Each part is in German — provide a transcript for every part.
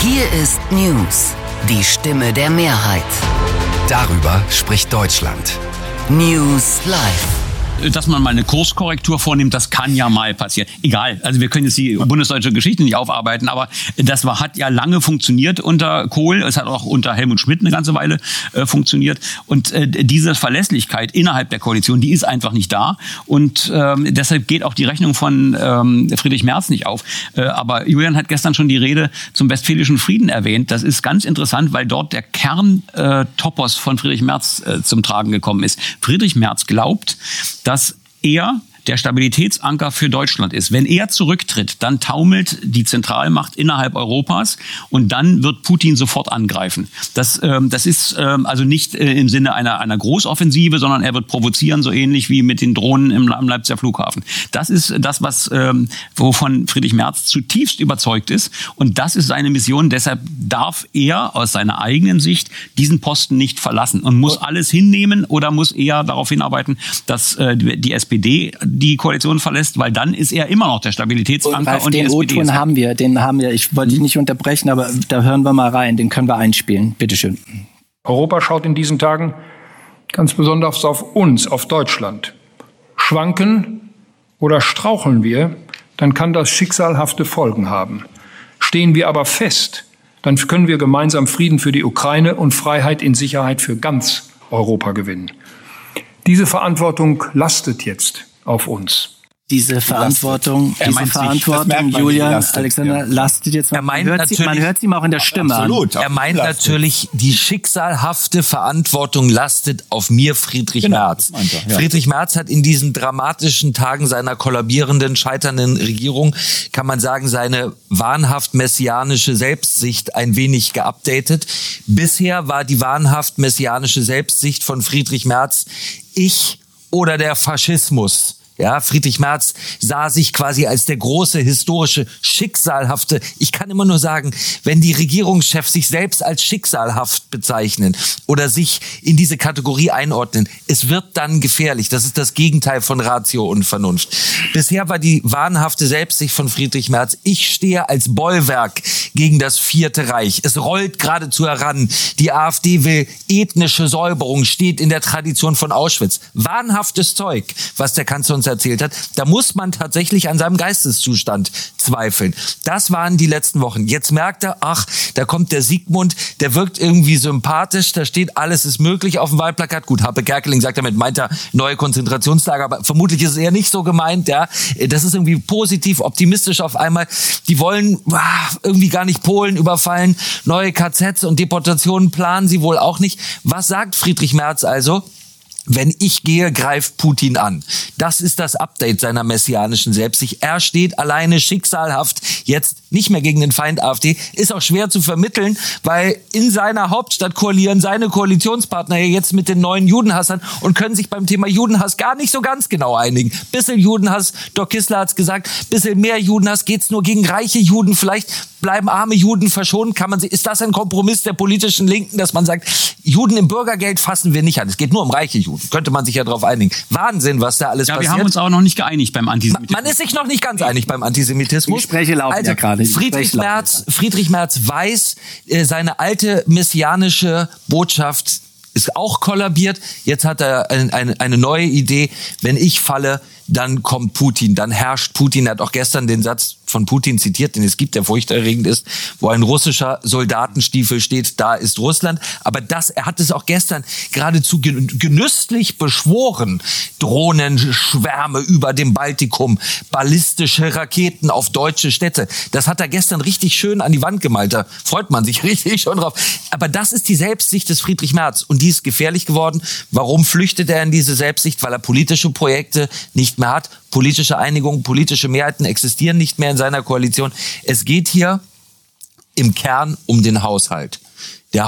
Hier ist News, die Stimme der Mehrheit. Darüber spricht Deutschland. News Live. Dass man mal eine Kurskorrektur vornimmt, das kann ja mal passieren. Egal, also wir können jetzt die bundesdeutsche Geschichte nicht aufarbeiten, aber das hat ja lange funktioniert unter Kohl. Es hat auch unter Helmut Schmidt eine ganze Weile funktioniert. Und diese Verlässlichkeit innerhalb der Koalition, die ist einfach nicht da. Und deshalb geht auch die Rechnung von Friedrich Merz nicht auf. Aber Julian hat gestern schon die Rede zum Westfälischen Frieden erwähnt. Das ist ganz interessant, weil dort der Kerntopos von Friedrich Merz zum Tragen gekommen ist. Friedrich Merz glaubt, dass er der Stabilitätsanker für Deutschland ist. Wenn er zurücktritt, dann taumelt die Zentralmacht innerhalb Europas und dann wird Putin sofort angreifen. Das ist also nicht im Sinne einer Großoffensive, sondern er wird provozieren, so ähnlich wie mit den Drohnen am Leipziger Flughafen. Das ist das, wovon Friedrich Merz zutiefst überzeugt ist, und das ist seine Mission. Deshalb darf er aus seiner eigenen Sicht diesen Posten nicht verlassen und muss alles hinnehmen oder muss eher darauf hinarbeiten, dass die SPD die Koalition verlässt, weil dann ist er immer noch der Stabilitätsanker. Und den O-Ton haben wir. Ich wollte dich nicht unterbrechen, aber da hören wir mal rein. Den können wir einspielen. Bitteschön. Europa schaut in diesen Tagen ganz besonders auf uns, auf Deutschland. Schwanken oder straucheln wir, dann kann das schicksalhafte Folgen haben. Stehen wir aber fest, dann können wir gemeinsam Frieden für die Ukraine und Freiheit in Sicherheit für ganz Europa gewinnen. Diese Verantwortung lastet jetzt auf uns. Diese Verantwortung, Julian, Alexander, lastet jetzt. Man hört es ihm auch in der Stimme absolut, an. Er meint natürlich, die schicksalhafte Verantwortung lastet auf mir, Friedrich Merz. Ja. Friedrich Merz hat in diesen dramatischen Tagen seiner kollabierenden, scheiternden Regierung, kann man sagen, seine wahnhaft messianische Selbstsicht ein wenig geupdatet. Bisher war die wahnhaft messianische Selbstsicht von Friedrich Merz: Ich oder der Faschismus. Ja, Friedrich Merz sah sich quasi als der große, historische, schicksalhafte. Ich kann immer nur sagen, wenn die Regierungschefs sich selbst als schicksalhaft bezeichnen oder sich in diese Kategorie einordnen, es wird dann gefährlich. Das ist das Gegenteil von Ratio und Vernunft. Bisher war die wahnhafte Selbstsicht von Friedrich Merz: Ich stehe als Bollwerk gegen das Vierte Reich. Es rollt geradezu heran. Die AfD will ethnische Säuberung, steht in der Tradition von Auschwitz. Wahnhaftes Zeug, was der Kanzler uns erzählt hat. Da muss man tatsächlich an seinem Geisteszustand zweifeln. Das waren die letzten Wochen. Jetzt merkt er, ach, da kommt der Sigmund, der wirkt irgendwie sympathisch, da steht, alles ist möglich auf dem Wahlplakat. Gut, Happe Kerkeling sagt damit, meint er neue Konzentrationslager, aber vermutlich ist es eher nicht so gemeint. Ja, das ist irgendwie positiv, optimistisch auf einmal. Die wollen irgendwie gar nicht Polen überfallen, neue KZs und Deportationen planen sie wohl auch nicht. Was sagt Friedrich Merz also? Wenn ich gehe, greift Putin an. Das ist das Update seiner messianischen Selbstsicht. Er steht alleine schicksalhaft jetzt nicht mehr gegen den Feind AfD. Ist auch schwer zu vermitteln, weil in seiner Hauptstadt koalieren seine Koalitionspartner jetzt mit den neuen Judenhassern und können sich beim Thema Judenhass gar nicht so ganz genau einigen. Bisschen Judenhass, Doc Kissler hat's gesagt, bisschen mehr Judenhass, geht's nur gegen reiche Juden, vielleicht bleiben arme Juden verschont. Ist das ein Kompromiss der politischen Linken, dass man sagt, Juden im Bürgergeld fassen wir nicht an. Es geht nur um reiche Juden. Könnte man sich ja darauf einigen. Wahnsinn, was da alles passiert. Ja, wir haben uns auch noch nicht geeinigt beim Antisemitismus. Man ist sich noch nicht ganz einig beim Antisemitismus. Die Gespräche laufen ja gerade. Friedrich Merz weiß, seine alte messianische Botschaft ist auch kollabiert. Jetzt hat er eine neue Idee. Wenn ich falle, dann kommt Putin, dann herrscht Putin. Er hat auch gestern den Satz von Putin zitiert, den es gibt, der furchterregend ist, wo ein russischer Soldatenstiefel steht, da ist Russland. Aber er hat es auch gestern geradezu genüsslich beschworen. Drohnenschwärme über dem Baltikum, ballistische Raketen auf deutsche Städte. Das hat er gestern richtig schön an die Wand gemalt. Da freut man sich richtig schon drauf. Aber das ist die Selbstsicht des Friedrich Merz. Und die ist gefährlich geworden. Warum flüchtet er in diese Selbstsicht? Weil er politische Projekte nicht mehr hat. Politische Einigung, politische Mehrheiten existieren nicht mehr in seiner Koalition. Es geht hier im Kern um den Haushalt. Der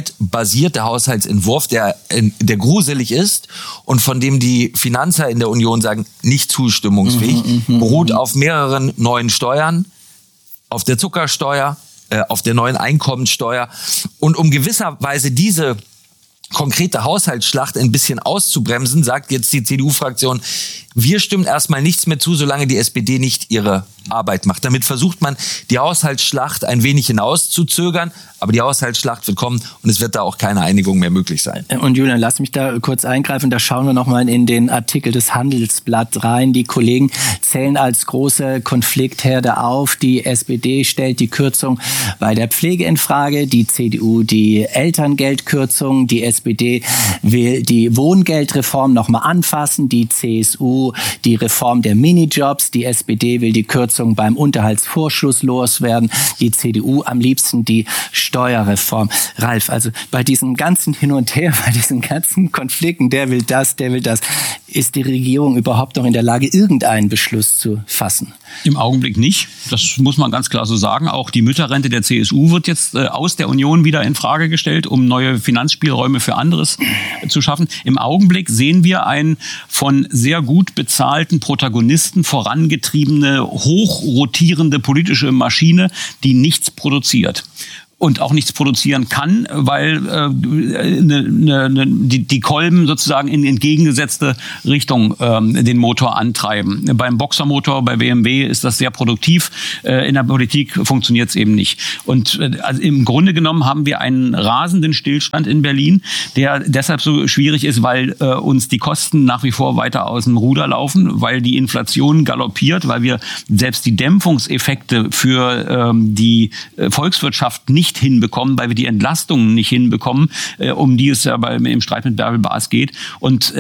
Haushaltsentwurf, der gruselig ist und von dem die Finanzer in der Union sagen, nicht zustimmungsfähig, beruht auf mehreren neuen Steuern, auf der Zuckersteuer, auf der neuen Einkommensteuer. Und um gewisserweise diese konkrete Haushaltsschlacht ein bisschen auszubremsen, sagt jetzt die CDU-Fraktion, wir stimmen erstmal nichts mehr zu, solange die SPD nicht ihre Arbeit macht. Damit versucht man, die Haushaltsschlacht ein wenig hinauszuzögern, aber die Haushaltsschlacht wird kommen und es wird da auch keine Einigung mehr möglich sein. Und Julian, lass mich da kurz eingreifen. Da schauen wir nochmal in den Artikel des Handelsblatt rein. Die Kollegen zählen als große Konfliktherde auf. Die SPD stellt die Kürzung bei der Pflege in Frage, die CDU die Elterngeldkürzung, die SPD will die Wohngeldreform nochmal anfassen, die CSU die Reform der Minijobs, die SPD will die Kürzung beim Unterhaltsvorschuss loswerden, die CDU am liebsten die Steuerreform. Ralf, also bei diesem ganzen Hin und Her, bei diesen ganzen Konflikten, der will das, ist die Regierung überhaupt noch in der Lage, irgendeinen Beschluss zu fassen? Im Augenblick nicht. Das muss man ganz klar so sagen. Auch die Mütterrente der CSU wird jetzt aus der Union wieder in Frage gestellt, um neue Finanzspielräume für anderes zu schaffen. Im Augenblick sehen wir ein von sehr gut bezahlten Protagonisten vorangetriebene, hochrotierende politische Maschine, die nichts produziert. Und auch nichts produzieren kann, weil die Kolben sozusagen in entgegengesetzte Richtung den Motor antreiben. Beim Boxermotor, bei BMW ist das sehr produktiv. In der Politik funktioniert es eben nicht. Und also im Grunde genommen haben wir einen rasenden Stillstand in Berlin, der deshalb so schwierig ist, weil uns die Kosten nach wie vor weiter aus dem Ruder laufen, weil die Inflation galoppiert, weil wir selbst die Dämpfungseffekte für die Volkswirtschaft nicht hinbekommen, weil wir die Entlastungen nicht hinbekommen, um die es ja im Streit mit Bärbel Baas geht. Und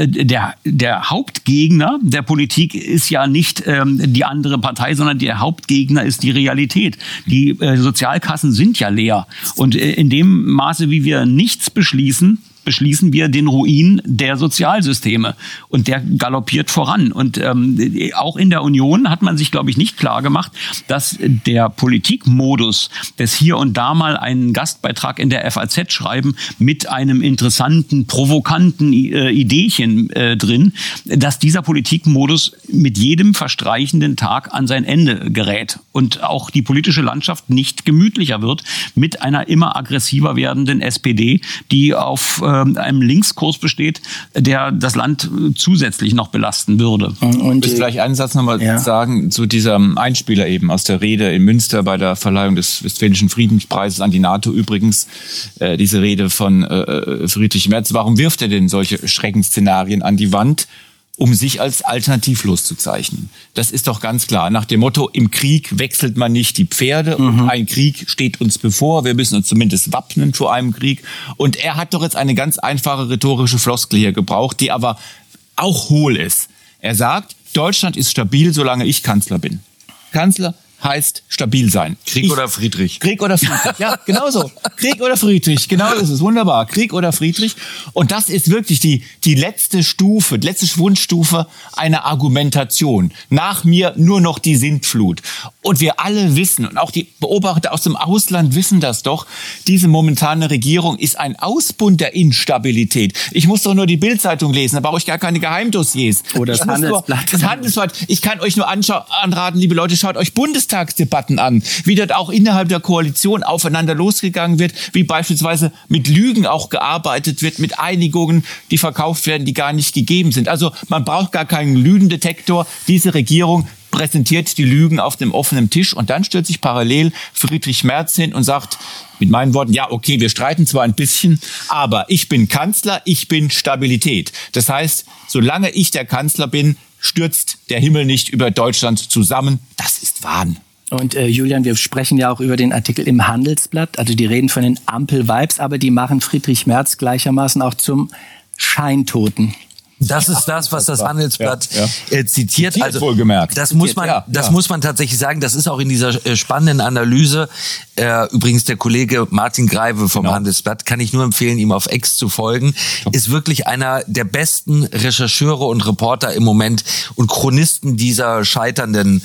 der Hauptgegner der Politik ist ja nicht die andere Partei, sondern der Hauptgegner ist die Realität. Die Sozialkassen sind ja leer. Und in dem Maße, wie wir nichts beschließen wir den Ruin der Sozialsysteme. Und der galoppiert voran. Und auch in der Union hat man sich, glaube ich, nicht klar gemacht, dass der Politikmodus des hier und da mal einen Gastbeitrag in der FAZ schreiben mit einem interessanten, provokanten Ideechen drin, dass dieser Politikmodus mit jedem verstreichenden Tag an sein Ende gerät. Und auch die politische Landschaft nicht gemütlicher wird mit einer immer aggressiver werdenden SPD, die auf einem Linkskurs besteht, der das Land zusätzlich noch belasten würde. Und ich will vielleicht einen Satz nochmal sagen zu diesem Einspieler eben aus der Rede in Münster bei der Verleihung des Westfälischen Friedenspreises an die NATO übrigens, diese Rede von Friedrich Merz. Warum wirft er denn solche Schreckensszenarien an die Wand? Um sich als alternativlos zu zeichnen. Das ist doch ganz klar. Nach dem Motto, im Krieg wechselt man nicht die Pferde. Und ein Krieg steht uns bevor. Wir müssen uns zumindest wappnen vor einem Krieg. Und er hat doch jetzt eine ganz einfache rhetorische Floskel hier gebraucht, die aber auch hohl ist. Er sagt, Deutschland ist stabil, solange ich Kanzler bin. Kanzler heißt stabil sein. Krieg oder Friedrich. Krieg oder Friedrich. Ja, genau so. Krieg oder Friedrich. Genau, das ist wunderbar. Krieg oder Friedrich. Und das ist wirklich die letzte Stufe, die letzte Schwundstufe einer Argumentation. Nach mir nur noch die Sintflut. Und wir alle wissen, und auch die Beobachter aus dem Ausland wissen das doch, diese momentane Regierung ist ein Ausbund der Instabilität. Ich muss doch nur die Bild-Zeitung lesen, da brauche ich gar keine Geheimdossiers. Oder das Handelsblatt. Das Handelsblatt. Ich kann euch nur anraten, liebe Leute, schaut euch Bundestagsdebatten an, wie dort auch innerhalb der Koalition aufeinander losgegangen wird, wie beispielsweise mit Lügen auch gearbeitet wird, mit Einigungen, die verkauft werden, die gar nicht gegeben sind. Also man braucht gar keinen Lügendetektor. Diese Regierung präsentiert die Lügen auf dem offenen Tisch und dann stellt sich parallel Friedrich Merz hin und sagt mit meinen Worten, ja, okay, wir streiten zwar ein bisschen, aber ich bin Kanzler, ich bin Stabilität. Das heißt, solange ich der Kanzler bin, stürzt der Himmel nicht über Deutschland zusammen. Das ist Wahn. Und Julian, wir sprechen ja auch über den Artikel im Handelsblatt. Also die reden von den Ampel-Vibes, aber die machen Friedrich Merz gleichermaßen auch zum Scheintoten. Das ist das, was das Handelsblatt zitiert. Also wohlgemerkt. Das muss man tatsächlich sagen. Das ist auch in dieser spannenden Analyse. Übrigens der Kollege Martin Greive vom Handelsblatt, kann ich nur empfehlen, ihm auf X zu folgen, ist wirklich einer der besten Rechercheure und Reporter im Moment und Chronisten dieser scheiternden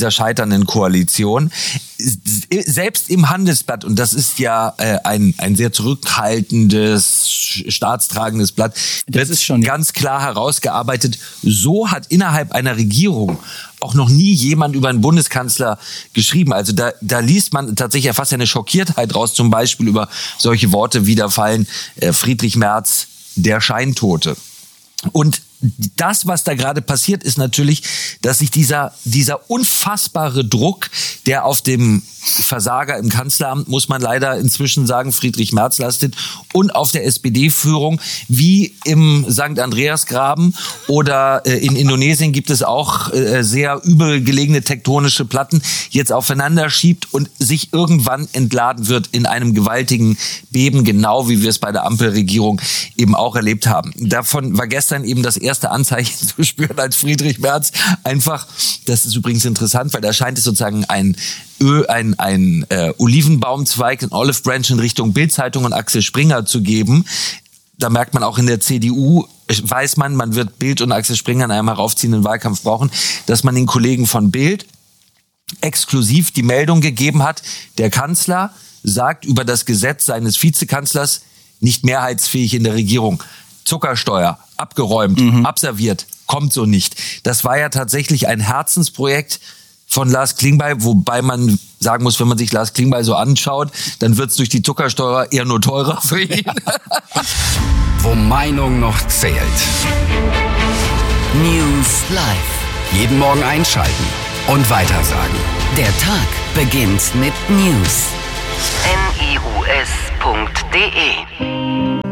Koalition. Selbst im Handelsblatt, und das ist ja ein sehr zurückhaltendes, staatstragendes Blatt, das ist schon ganz klar herausgearbeitet, so hat innerhalb einer Regierung auch noch nie jemand über einen Bundeskanzler geschrieben. Also da liest man tatsächlich fast eine Schockiertheit raus, zum Beispiel über solche Worte wie da fallen Friedrich Merz, der Scheintote. Und das, was da gerade passiert, ist natürlich, dass sich dieser unfassbare Druck, der auf dem Versager im Kanzleramt, muss man leider inzwischen sagen, Friedrich Merz lastet, und auf der SPD-Führung, wie im St. Andreasgraben oder in Indonesien gibt es auch sehr übel gelegene tektonische Platten, jetzt aufeinander schiebt und sich irgendwann entladen wird in einem gewaltigen Beben, genau wie wir es bei der Ampelregierung eben auch erlebt haben. Davon war gestern eben das erste Anzeichen zu spüren, als Friedrich Merz einfach, das ist übrigens interessant, weil da scheint es sozusagen ein Olivenbaumzweig, ein Olive Branch in Richtung Bild-Zeitung und Axel Springer zu geben. Da merkt man auch in der CDU, weiß man wird Bild und Axel Springer in einem heraufziehenden Wahlkampf brauchen, dass man den Kollegen von Bild exklusiv die Meldung gegeben hat, der Kanzler sagt über das Gesetz seines Vizekanzlers, nicht mehrheitsfähig in der Regierung. Zuckersteuer, abgeräumt, abserviert, kommt so nicht. Das war ja tatsächlich ein Herzensprojekt von Lars Klingbeil, wobei man sagen muss, wenn man sich Lars Klingbeil so anschaut, dann wird es durch die Zuckersteuer eher nur teurer für ihn. Wo Meinung noch zählt. News Live. Jeden Morgen einschalten und weitersagen. Der Tag beginnt mit News. news.de